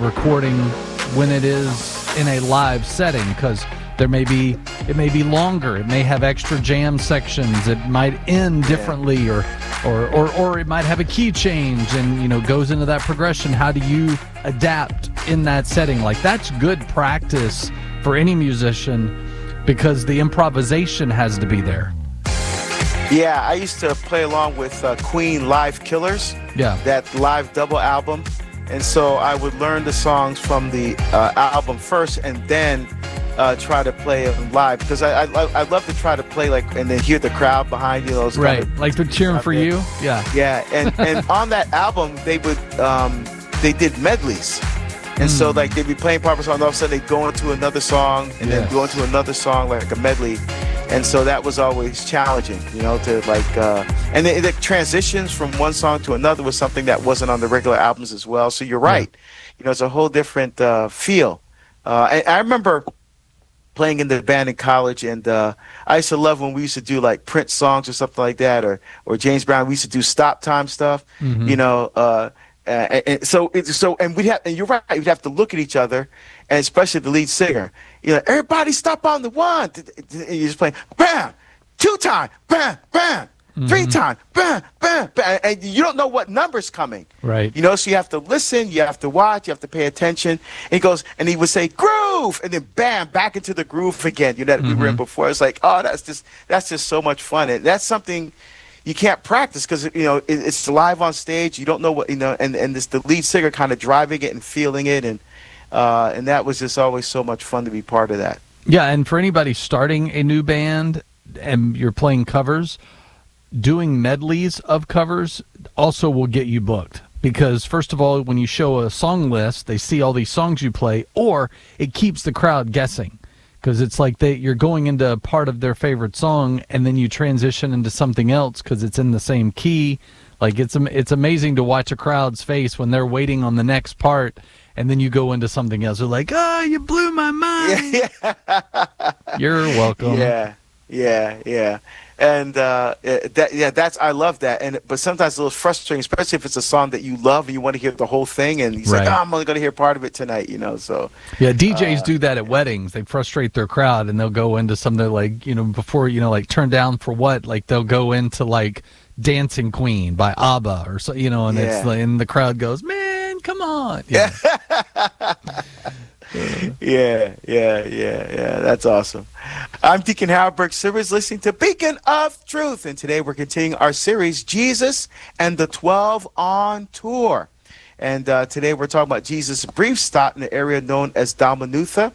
recording when it is in a live setting, because it may be longer, it may have extra jam sections, it might end differently, or it might have a key change and goes into that progression. How do you adapt in that setting? Like, that's good practice for any musician, because the improvisation has to be there. Yeah, I used to play along with Queen Live Killers, that live double album. And so I would learn the songs from the album first and then try to play them live. Because I love to try to play, and then hear the crowd behind you. Those right, like they're cheering for you? Yeah. Yeah, and on that album, they did medleys. And so, they'd be playing proper songs, all of a sudden they'd go into another song, and then go into another song, like a medley. And so that was always challenging, and the transitions from one song to another was something that wasn't on the regular albums as well. So you're right. It's a whole different feel. And I remember playing in the band in college, and I used to love when we used to do like Prince songs or something like that, or James Brown. We used to do stop time stuff, and you're right, we'd have to look at each other, and especially the lead singer. Everybody stop on the one. And you're just playing bam, 2 time, bam, bam, 3 time, bam, bam, bam, and you don't know what number's coming. Right. So you have to listen, you have to watch, you have to pay attention. And he would say groove, and then bam, back into the groove again. That we were in before. It's like, oh, that's just so much fun, and that's something you can't practice, because it's live on stage. You don't know what and it's the lead singer kind of driving it and feeling it, and that was just always so much fun to be part of that. Yeah, and for anybody starting a new band and you're playing covers, doing medleys of covers also will get you booked. Because first of all, when you show a song list, they see all these songs you play, or it keeps the crowd guessing. Because it's like you're going into part of their favorite song, and then you transition into something else because it's in the same key. Like, it's amazing to watch a crowd's face when they're waiting on the next part, and then you go into something else. They're like, oh, you blew my mind. Yeah. You're welcome. Yeah. And I love that. But sometimes it's a little frustrating, especially if it's a song that you love and you want to hear the whole thing, and he's like, oh, I'm only going to hear part of it tonight, So yeah, DJs do that at weddings. They frustrate their crowd, and they'll go into something like, before, like Turn Down for What, like they'll go into like Dancing Queen by ABBA or so, and it's and the crowd goes, man, come on. Yeah. Yeah. That's awesome. I'm Deacon Howard Burke-Sivers, listening to Beacon of Truth, and today we're continuing our series, Jesus and the 12 on Tour. And today we're talking about Jesus' brief stop in the area known as Dalmanutha.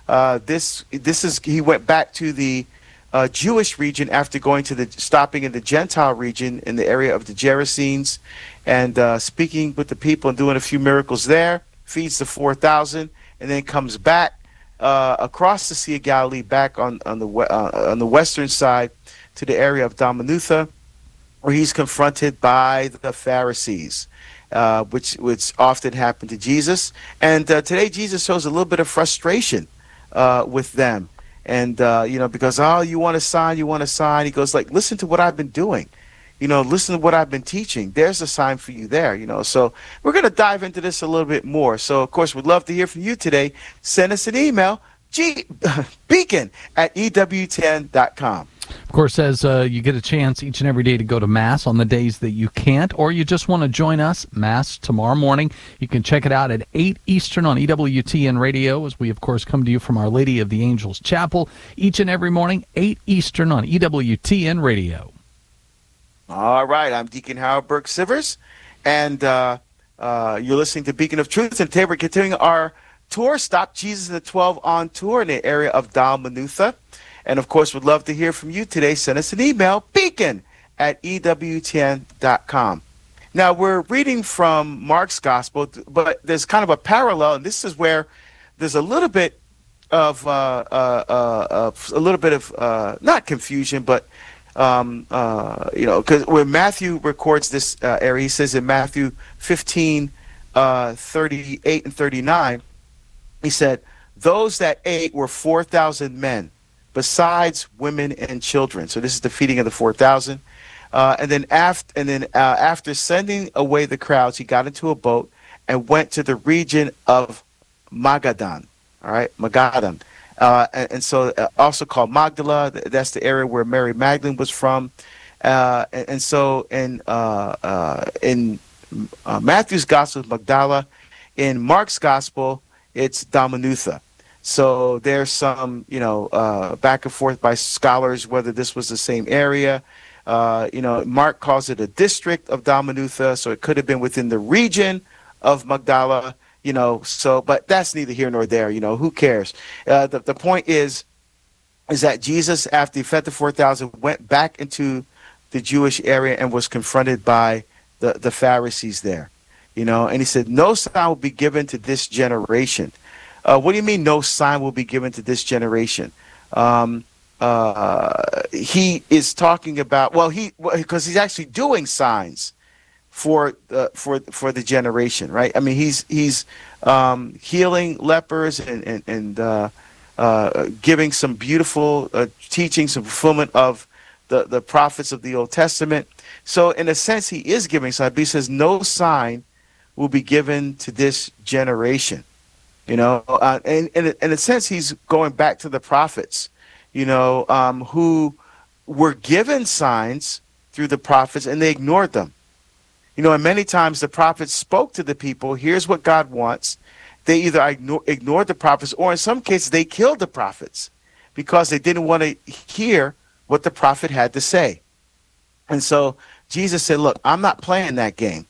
He went back to the Jewish region after stopping in the Gentile region in the area of the Gerasenes, and speaking with the people and doing a few miracles there, feeds the 4,000. And then comes back across the Sea of Galilee, back on the western side to the area of Dalmanutha, where he's confronted by the Pharisees, which often happened to Jesus. And today Jesus shows a little bit of frustration with them, and because you want a sign. He goes like, listen to what I've been doing. Listen to what I've been teaching. There's a sign for you there, So we're going to dive into this a little bit more. So, of course, we'd love to hear from you today. Send us an email, beacon@ewtn.com. Of course, as you get a chance each and every day to go to Mass on the days that you can't, or you just want to join us, Mass tomorrow morning, you can check it out at 8 Eastern on EWTN Radio, as we, of course, come to you from Our Lady of the Angels Chapel each and every morning, 8 Eastern on EWTN Radio. All right, I'm Deacon Howard Burke-Sivers, and you're listening to Beacon of Truth, and today we're continuing our tour stop, Jesus and the 12 on Tour, in the area of Dalmanutha. And, of course, we'd love to hear from you today. Send us an email, beacon@ewtn.com. Now, we're reading from Mark's Gospel, but there's kind of a parallel, and this is where there's a little bit of not confusion, but because when Matthew records this area, he says in Matthew 15, 38 and 39, he said, those that ate were 4,000 men, besides women and children. So this is the feeding of the 4,000. And then after sending away the crowds, he got into a boat and went to the region of Magadan. All right, Magadan. And so also called Magdala. That's the area where Mary Magdalene was from. And so in Matthew's Gospel, Magdala. In Mark's Gospel, it's Damanuta. So there's some, back and forth by scholars whether this was the same area. Mark calls it a district of Damanuta, so it could have been within the region of Magdala. But that's neither here nor there. Who cares? The point is that Jesus, after he fed the 4,000, went back into the Jewish area and was confronted by the Pharisees there. And he said, no sign will be given to this generation. What do you mean no sign will be given to this generation? He is talking about, because he's actually doing signs for the generation, right? I mean, he's healing lepers and giving some beautiful teaching, some fulfillment of the prophets of the Old Testament. So in a sense, he is giving signs, but he says no sign will be given to this generation. In a sense, he's going back to the prophets, who were given signs through the prophets and they ignored them. And many times the prophets spoke to the people, here's what God wants. They either ignored the prophets, or in some cases they killed the prophets because they didn't want to hear what the prophet had to say. And so Jesus said, look, I'm not playing that game.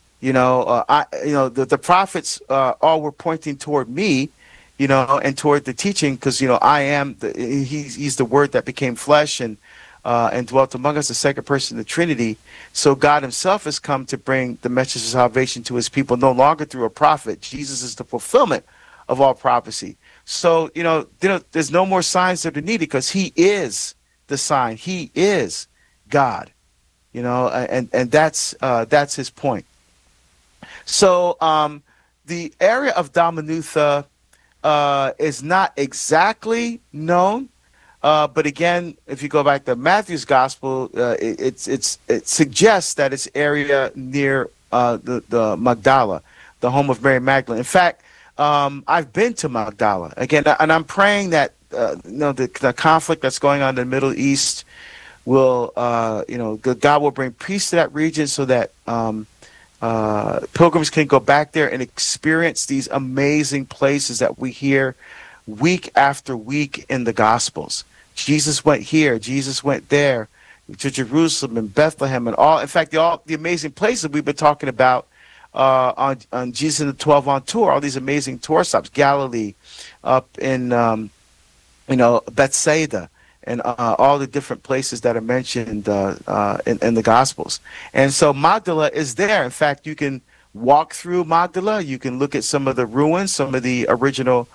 The prophets all were pointing toward me, and toward the teaching, because I am he's the Word that became flesh and dwelt among us, the second person of the Trinity. So God Himself has come to bring the message of salvation to His people, no longer through a prophet. Jesus is the fulfillment of all prophecy. So there's no more signs that are needed because He is the sign. He is God. And that's His point. So the area of Damanuta is not exactly known, but again, if you go back to Matthew's Gospel, it suggests that it's area near the Magdala, the home of Mary Magdalene. In fact, I've been to Magdala again, and I'm praying that the conflict that's going on in the Middle East will, God will bring peace to that region so that pilgrims can go back there and experience these amazing places that we hear week after week in the Gospels. Jesus went here, Jesus went there, to Jerusalem and Bethlehem and all. In fact, all the amazing places we've been talking about on Jesus and the 12 on tour, all these amazing tour stops, Galilee, up in Bethsaida, and all the different places that are mentioned in the Gospels. And so Magdala is there. In fact, you can walk through Magdala. You can look at some of the ruins, some of the original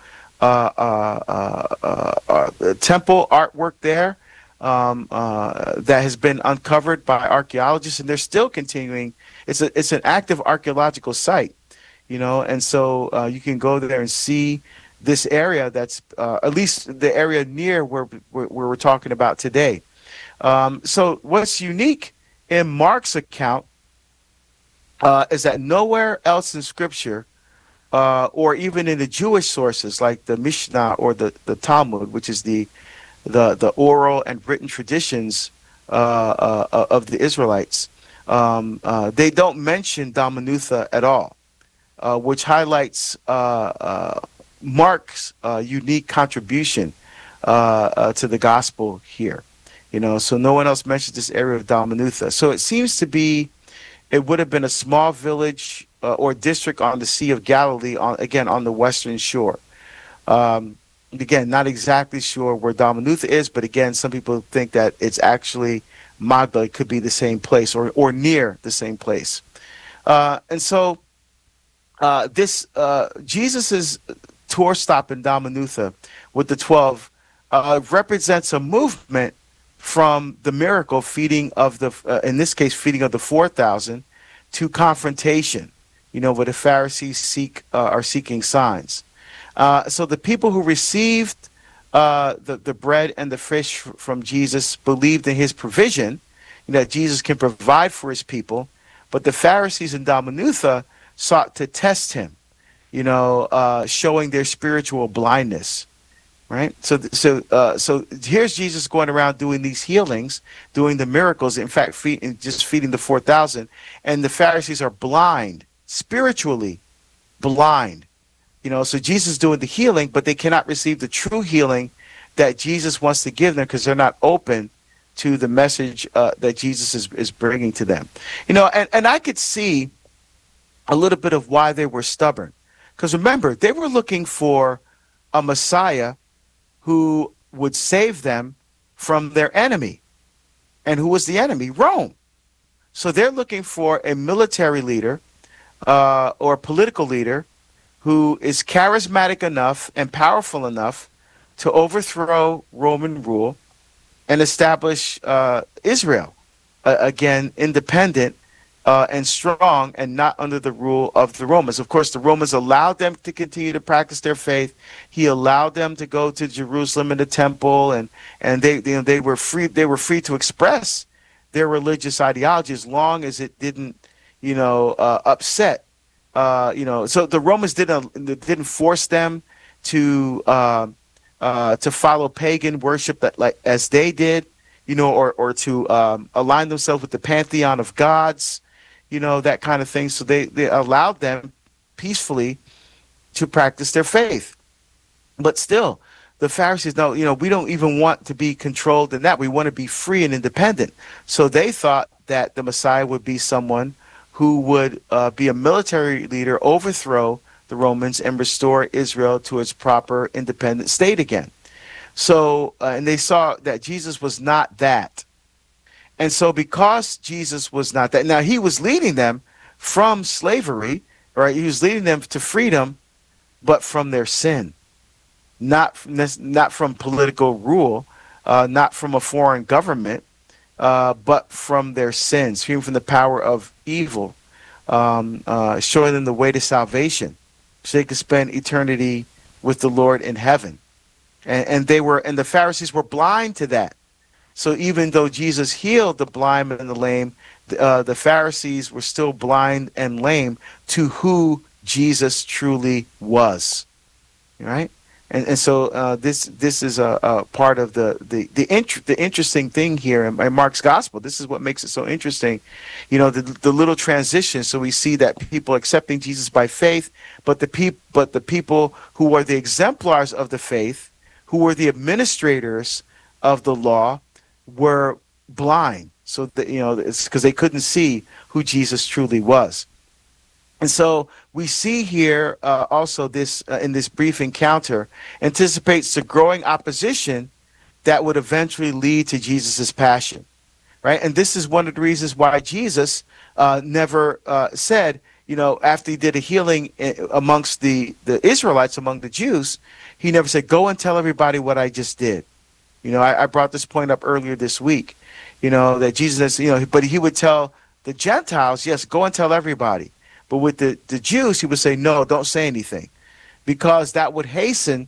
temple artwork there that has been uncovered by archaeologists, and they're still continuing. It's an active archaeological site, and so you can go there and see this area that's at least the area near where we're talking about today. So what's unique in Mark's account is that nowhere else in Scripture, or even in the Jewish sources like the Mishnah or the Talmud, which is the oral and written traditions of the Israelites, they don't mention Damanuta at all, which highlights Mark's unique contribution to the gospel here. So no one else mentions this area of Damanuta. So it seems to be, it would have been a small village or district on the Sea of Galilee, on the western shore. Again, not exactly sure where Damanuta is, but again, some people think that it's actually Magdala. It could be the same place or near the same place. And so this Jesus's tour stop in Damanuta with the 12 represents a movement from the miracle feeding of in this case, feeding of the 4,000 to confrontation, where the Pharisees are seeking signs. So the people who received the bread and the fish from Jesus believed in His provision, that Jesus can provide for His people. But the Pharisees in Damanuta sought to test him, showing their spiritual blindness. Right. So here's Jesus going around doing these healings, doing the miracles. In fact, just feeding the 4,000, and the Pharisees are blind, spiritually blind. So Jesus is doing the healing, but they cannot receive the true healing that Jesus wants to give them because they're not open to the message that Jesus is bringing to them. And I could see a little bit of why they were stubborn, because remember, they were looking for a Messiah who would save them from their enemy. And who was the enemy? Rome. So they're looking for a military leader or political leader who is charismatic enough and powerful enough to overthrow Roman rule and establish Israel, again, independent and strong and not under the rule of the Romans. Of course, the Romans allowed them to continue to practice their faith. He allowed them to go to Jerusalem and the temple, and they were free. They were free to express their religious ideology as long as it didn't, upset. So the Romans didn't force them to follow pagan worship as they did, or to align themselves with the pantheon of gods. That kind of thing. So they allowed them peacefully to practice their faith. But still, the Pharisees, no, we don't even want to be controlled in that. We want to be free and independent. So they thought that the Messiah would be someone who would be a military leader, overthrow the Romans, and restore Israel to its proper independent state again. So, and they saw that Jesus was not that. And so because Jesus was not that, now he was leading them from slavery, right? He was leading them to freedom, but from their sin, not from political rule, not from a foreign government, but from their sins, freedom from the power of evil, showing them the way to salvation so they could spend eternity with the Lord in heaven. And the Pharisees were blind to that. So even though Jesus healed the blind and the lame, the Pharisees were still blind and lame to who Jesus truly was. Right? And so this is a part of the interesting thing here in Mark's gospel. This is what makes it so interesting. The little transition. So we see that people accepting Jesus by faith, but the people who were the exemplars of the faith, who were the administrators of the law, were blind. So that, it's because they couldn't see who Jesus truly was. And so we see here also this in this brief encounter anticipates the growing opposition that would eventually lead to Jesus's passion, right? And this is one of the reasons why Jesus never said, after he did a healing amongst the Israelites, among the Jews, he never said, "Go and tell everybody what I just did." I brought this point up earlier this week, that Jesus, but he would tell the Gentiles, yes, go and tell everybody. But with the Jews, he would say, no, don't say anything, because that would hasten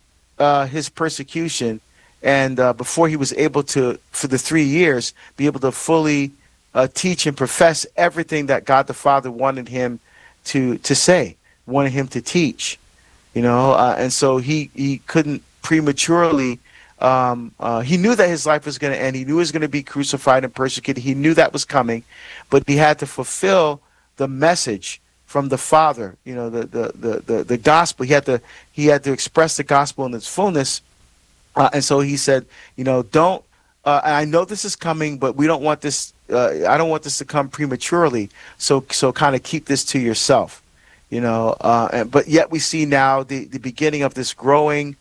his persecution. And before he was able to, for the 3 years, be able to fully teach and profess everything that God the Father wanted him to say, wanted him to teach, and so he couldn't prematurely. He knew that his life was going to end. He knew he was going to be crucified and persecuted. He knew that was coming, but he had to fulfill the message from the Father. The gospel. He had to express the gospel in its fullness, and so he said, don't. I know this is coming, but we don't want this. I don't want this to come prematurely. So kind of keep this to yourself. But yet we see now the beginning of this growing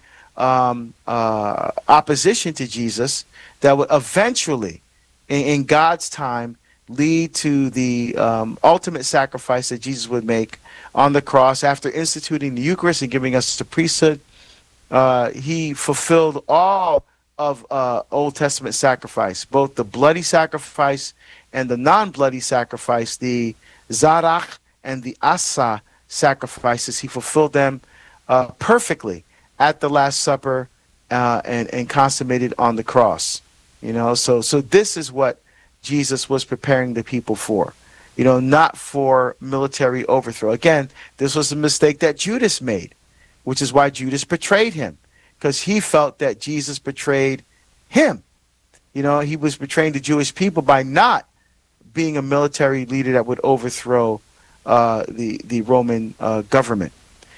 opposition to Jesus that would eventually, in God's time, lead to the ultimate sacrifice that Jesus would make on the cross after instituting the Eucharist and giving us the priesthood. He fulfilled all of Old Testament sacrifice, both the bloody sacrifice and the non-bloody sacrifice, the Zarach and the Asa sacrifices. He fulfilled them perfectly at the Last Supper and consummated on the cross. So this is what Jesus was preparing the people for. not for military overthrow. Again, this was a mistake that Judas made, which is why Judas betrayed him, because he felt that Jesus betrayed him. He was betraying the Jewish people by not being a military leader that would overthrow the Roman government.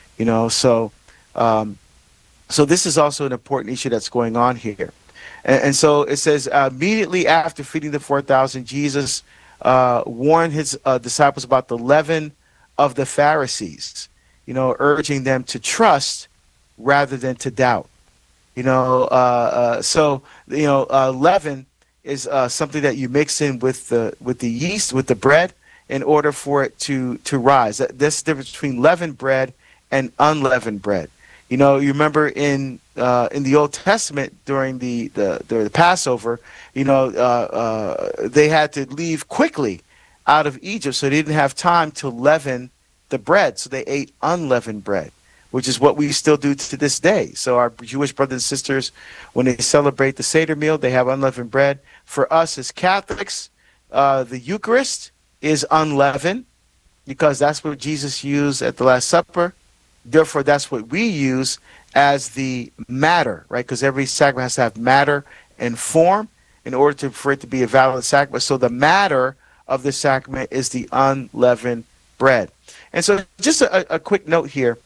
So this is also an important issue that's going on here. And so it says, immediately after feeding the 4,000, Jesus warned his disciples about the leaven of the Pharisees, urging them to trust rather than to doubt. Leaven is something that you mix in with the yeast, with the bread, in order for it to rise. That's the difference between leavened bread and unleavened bread. You remember in the Old Testament during the Passover, they had to leave quickly out of Egypt, so they didn't have time to leaven the bread, so they ate unleavened bread, which is what we still do to this day. So our Jewish brothers and sisters, when they celebrate the Seder meal, they have unleavened bread. For us as Catholics, the Eucharist is unleavened because that's what Jesus used at the Last Supper. Therefore, that's what we use as the matter, right? Because every sacrament has to have matter and form in order for it to be a valid sacrament. So the matter of the sacrament is the unleavened bread. And so just a quick note here.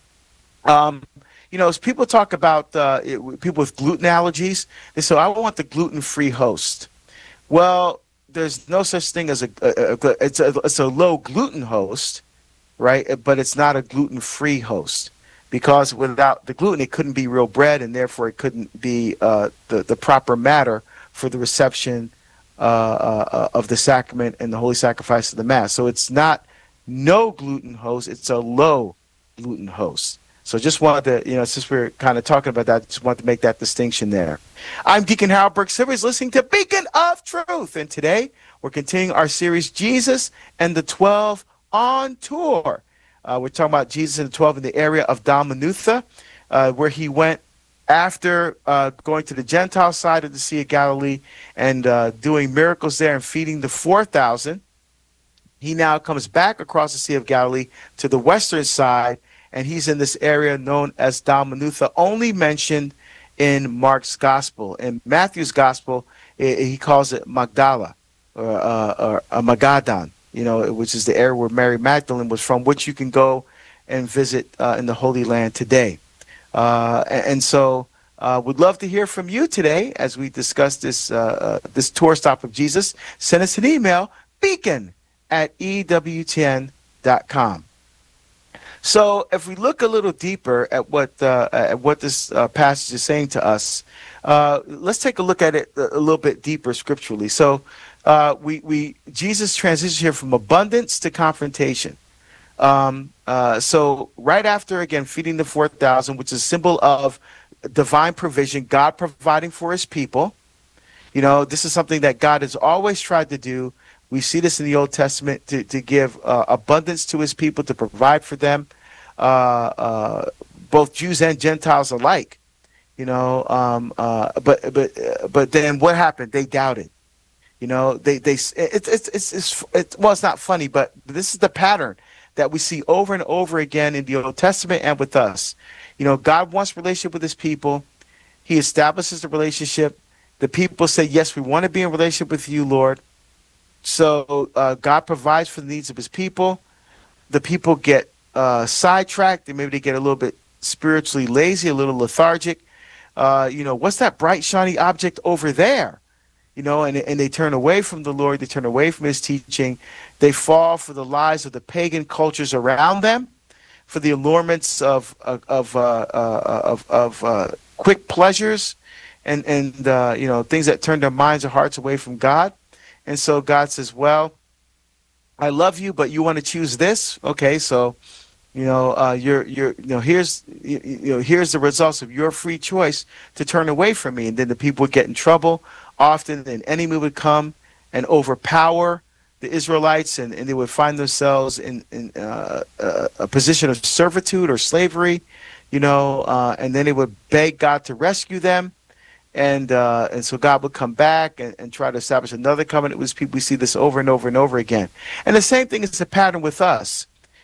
As people talk about people with gluten allergies, they say, I want the gluten-free host. Well, there's no such thing as it's a low gluten host, right? But it's not a gluten-free host, because without the gluten, it couldn't be real bread, and therefore it couldn't be the proper matter for the reception of the sacrament and the holy sacrifice of the Mass. So it's not no gluten host; it's a low gluten host. So just wanted to, since we're kind of talking about that, just wanted to make that distinction there. I'm Deacon Harold Burke Silvers, listening to Beacon of Truth, and today we're continuing our series, Jesus and the 12 on Tour. We're talking about Jesus and the 12 in the area of Dalmanutha, where he went after going to the Gentile side of the Sea of Galilee and doing miracles there and feeding the 4,000. He now comes back across the Sea of Galilee to the western side, and he's in this area known as Dalmanutha, only mentioned in Mark's Gospel. In Matthew's Gospel, he calls it Magdala, or Magadan, which is the area where Mary Magdalene was from, which you can go and visit in the Holy Land today. And so we'd love to hear from you today as we discuss this tour stop of Jesus. Send us an email, beacon@ewtn.com. So if we look a little deeper at what this passage is saying to us, let's take a look at it a little bit deeper scripturally. So Jesus transitions here from abundance to confrontation. So right after, again, feeding the 4,000, which is a symbol of divine provision, God providing for his people. This is something that God has always tried to do. We see this in the Old Testament to give abundance to his people, to provide for them, both Jews and Gentiles alike. But then what happened? They doubted. It's not funny, but this is the pattern that we see over and over again in the Old Testament and with us. God wants a relationship with his people. He establishes the relationship. The people say, yes, we want to be in relationship with you, Lord. So God provides for the needs of his people. The people get sidetracked, and maybe they get a little bit spiritually lazy, a little lethargic. What's that bright, shiny object over there? And they turn away from the Lord. They turn away from his teaching. They fall for the lies of the pagan cultures around them, for the allurements of quick pleasures and things that turn their minds or hearts away from God. And so God says, well, I love you, but you want to choose this? Okay, so here's the results of your free choice to turn away from me. And then the people would get in trouble. Often an enemy would come and overpower the Israelites, and they would find themselves in a position of servitude or slavery, and then they would beg God to rescue them. and so God would come back and try to establish another covenant with his people. We see this over and over and over again. And the same thing is a pattern with us.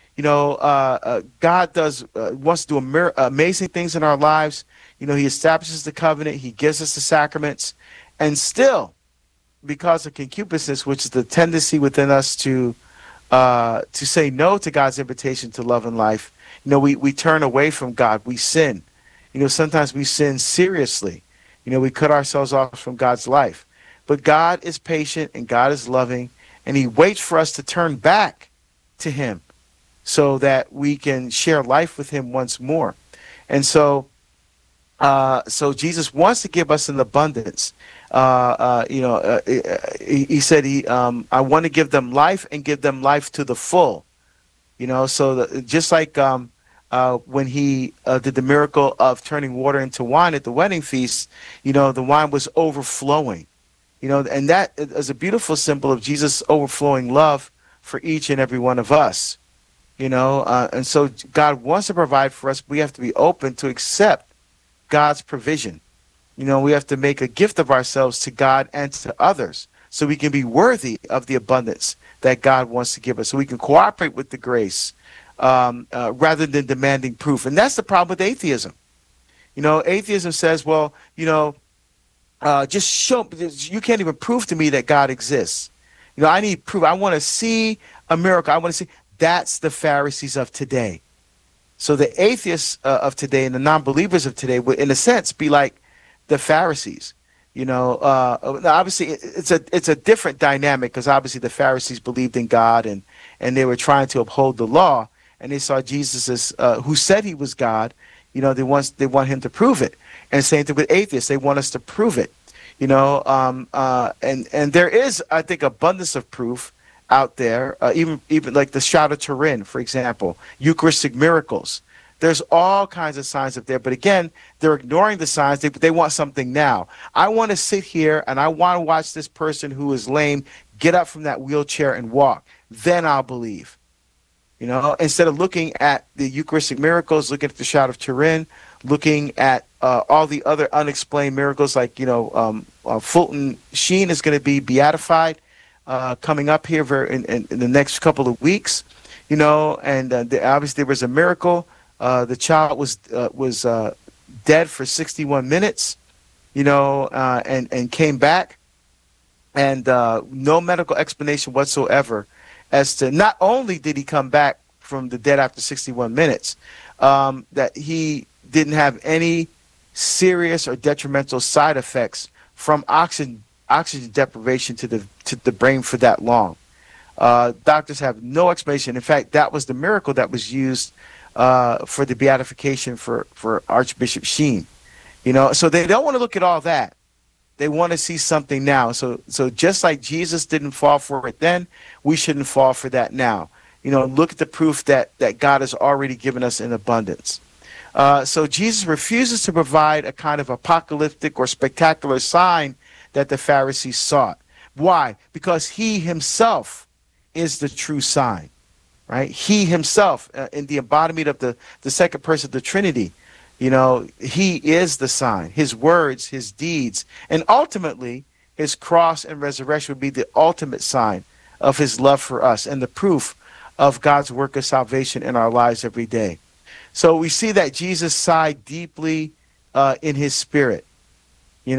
God wants to do amazing things in our lives. He establishes the covenant. He gives us the sacraments. And still, because of concupiscence, which is the tendency within us to say no to God's invitation to love and life, we turn away from God. We sin. Sometimes we sin seriously. We cut ourselves off from God's life. But God is patient and God is loving, and he waits for us to turn back to him so that we can share life with him once more. And so Jesus wants to give us an abundance. He said, I want to give them life and give them life to the full. Just like when he did the miracle of turning water into wine at the wedding feast, the wine was overflowing, and that is a beautiful symbol of Jesus' overflowing love for each and every one of us, and so God wants to provide for us. We have to be open to accept God's provision. We have to make a gift of ourselves to God and to others so we can be worthy of the abundance that God wants to give us, so we can cooperate with the grace rather than demanding proof. And that's the problem with atheism. Atheism says, well, just show, you can't even prove to me that God exists. I need proof. I want to see a miracle. I want to see. That's the Pharisees of today. So the atheists of today and the non-believers of today would, in a sense, be like the Pharisees. Obviously, it's a different dynamic, because obviously the Pharisees believed in God and they were trying to uphold the law, and they saw Jesus as who said he was God. They want him to prove it. And same thing with atheists; they want us to prove it. And there is, I think, abundance of proof out there, even like the Shroud of Turin, for example, Eucharistic miracles. There's all kinds of signs up there, but again, they're ignoring the signs. They want something now. I want to sit here and I want to watch this person who is lame get up from that wheelchair and walk. Then I'll believe. Instead of looking at the Eucharistic miracles, looking at the Shroud of Turin, looking at all the other unexplained miracles, like Fulton Sheen is going to be beatified coming up here in the next couple of weeks, and obviously there was a miracle. The child was dead for 61 minutes, and came back, and no medical explanation whatsoever as to not only did he come back from the dead after 61 minutes, that he didn't have any serious or detrimental side effects from oxygen deprivation to the brain for that long. Doctors have no explanation. In fact, that was the miracle that was used for the beatification for Archbishop Sheen. So they don't want to look at all that. They want to see something now. So just like Jesus didn't fall for it then, we shouldn't fall for that now. Look at the proof that God has already given us in abundance. So Jesus refuses to provide a kind of apocalyptic or spectacular sign that the Pharisees sought. Why? Because he himself is the true sign, right? He himself, in the embodiment of the second person of the Trinity, he is the sign. His words, his deeds, and ultimately his cross and resurrection would be the ultimate sign of his love for us and the proof of God's work of salvation in our lives every day. So we see that Jesus sighed deeply in his spirit. And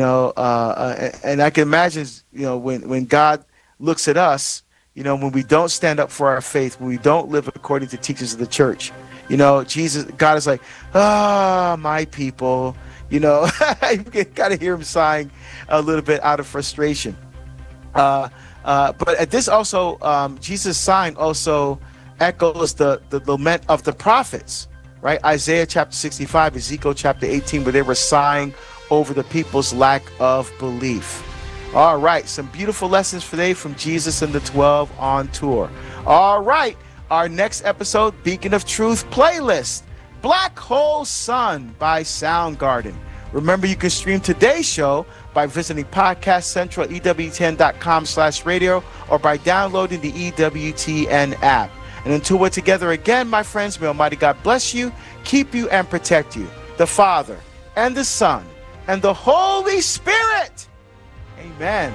I can imagine, when God looks at us, when we don't stand up for our faith, when we don't live according to teachings of the church, God is like, my people, you got to hear him sighing a little bit out of frustration. But at this also, Jesus' sign also echoes the lament of the prophets, right? Isaiah chapter 65, Ezekiel chapter 18, where they were sighing over the people's lack of belief. All right, some beautiful lessons today from Jesus and the 12 on tour. All right, our next episode, Beacon of Truth playlist, Black Hole Sun by Soundgarden. Remember, you can stream today's show by visiting Podcast Central at EWTN.com/radio or by downloading the EWTN app. And until we're together again, my friends, may Almighty God bless you, keep you, and protect you. The Father, and the Son, and the Holy Spirit. Amen.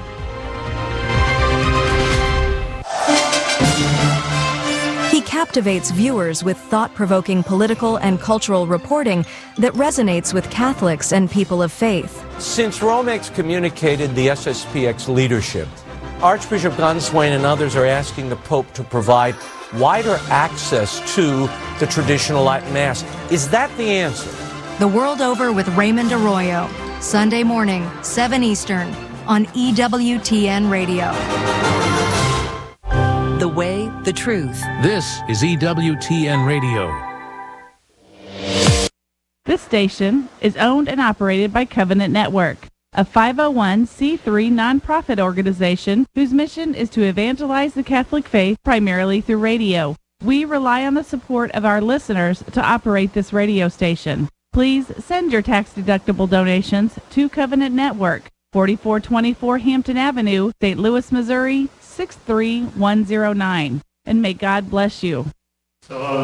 He captivates viewers with thought-provoking political and cultural reporting that resonates with Catholics and people of faith. Since Rome excommunicated the SSPX leadership, Archbishop Gunswain and others are asking the Pope to provide wider access to the traditional Latin Mass. Is that the answer? The World Over with Raymond Arroyo, Sunday morning, 7 Eastern, on EWTN Radio. The way, the truth. This is EWTN Radio. This station is owned and operated by Covenant Network, a 501c3 nonprofit organization whose mission is to evangelize the Catholic faith primarily through radio. We rely on the support of our listeners to operate this radio station. Please send your tax-deductible donations to Covenant Network, 4424 Hampton Avenue, St. Louis, Missouri, 63109. And may God bless you.